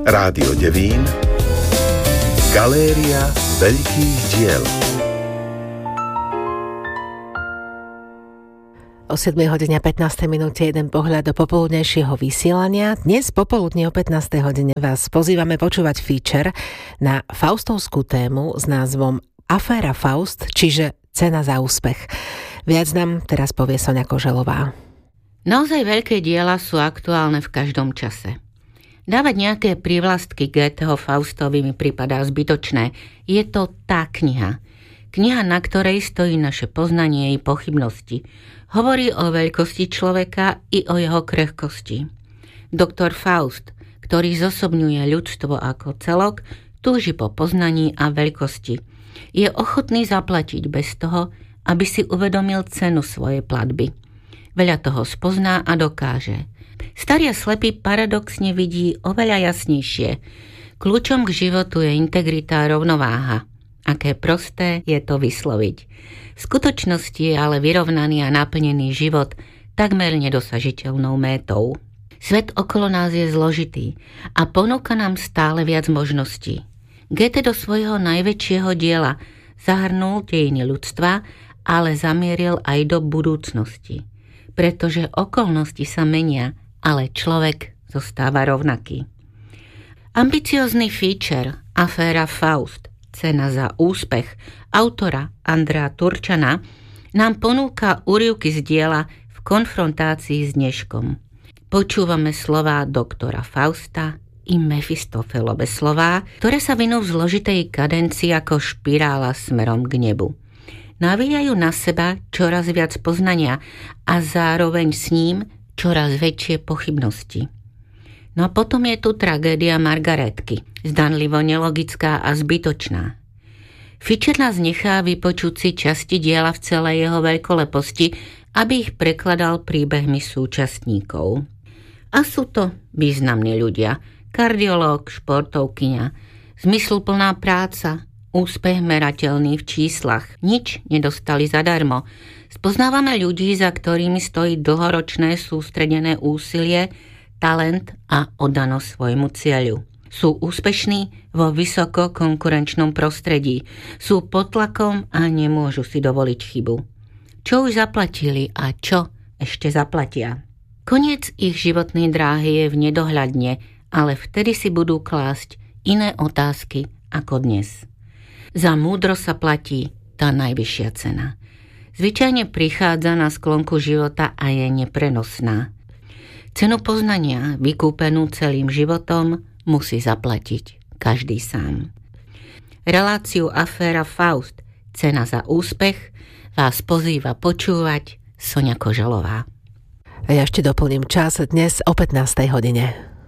Rádio Devín, Galéria veľkých diel. O 7:15 jeden pohľad do popoludnejšieho vysielania. Dnes popoludne o 15. hodine vás pozývame počúvať feature na faustovskú tému s názvom Aféra Faust, čiže cena za úspech. Viac nám teraz povie Soňa Koželová. Naozaj veľké diela sú aktuálne v každom čase. Dávať nejaké prívlastky Goetheho Faustovi mi pripadá zbytočné. Je to tá kniha. Kniha, na ktorej stojí naše poznanie i pochybnosti. Hovorí o veľkosti človeka i o jeho krehkosti. Doktor Faust, ktorý zosobňuje ľudstvo ako celok, túži po poznaní a veľkosti. Je ochotný zaplatiť bez toho, aby si uvedomil cenu svojej platby. Veľa toho spozná a dokáže. Starý a slepý paradoxne vidí oveľa jasnejšie. Kľúčom k životu je integrita a rovnováha. Aké prosté je to vysloviť. V skutočnosti je ale vyrovnaný a naplnený život takmer nedosažiteľnou métou. Svet okolo nás je zložitý a ponúka nám stále viac možností. Goethe do svojho najväčšieho diela zahrnul dejiny ľudstva, ale zamieril aj do budúcnosti. Pretože okolnosti sa menia, ale človek zostáva rovnaký. Ambiciózny feature Aféra Faust, cena za úspech autora Andrea Turčana nám ponúka úryvky z diela v konfrontácii s dneškom. Počúvame slová doktora Fausta i Mefistofelove slová, ktoré sa vinú v zložitej kadencii ako špirála smerom k nebu. Navíjajú na seba čoraz viac poznania a zároveň s ním čoraz väčšie pochybnosti. No a potom je tu tragédia Margaretky, zdanlivo nelogická a zbytočná. Fischer nás nechá vypočuť si časti diela v celej jeho veľkoleposti, aby ich prekladal príbehmi súčasníkov. A sú to významní ľudia, kardiológ, športovkyňa, zmysluplná práca, úspech merateľný v číslach, nič nedostali zadarmo. Spoznávame ľudí, za ktorými stojí dlhoročné sústredené úsilie, talent a oddanosť svojmu cieľu. Sú úspešní vo vysoko konkurenčnom prostredí, sú pod tlakom a nemôžu si dovoliť chybu. Čo už zaplatili a čo ešte zaplatia? Koniec ich životnej dráhy je v nedohľadne, ale vtedy si budú klásť iné otázky ako dnes. Za múdro sa platí tá najvyššia cena. Zvyčajne prichádza na sklonku života a je neprenosná. Cenu poznania, vykúpenú celým životom, musí zaplatiť každý sám. Reláciu Aféra Faust, cena za úspech, vás pozýva počúvať Soňa Koželová. Ja ešte doplním čas dnes o 15. hodine.